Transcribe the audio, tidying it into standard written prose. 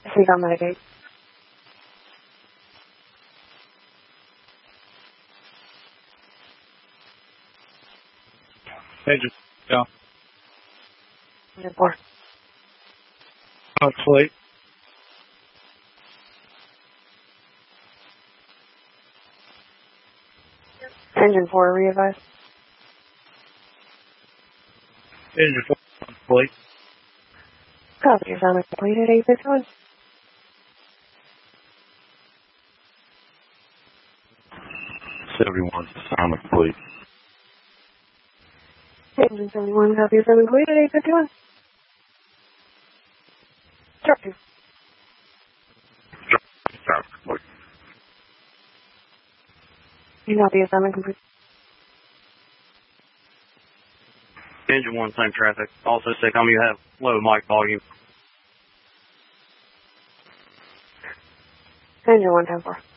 Please on Medicaid. Engine, yeah. Engine 4. Fleet. Engine 4, re-advise. Engine 4, fleet. Copy, your assignment completed, 851. Assignment complete. Engine 71, copy, assignment completed, 851. Truck 2. Complete. You copy, assignment complete. Engine 1, same traffic. Also, SACOM, you have low mic volume. Engine 1, 10-4.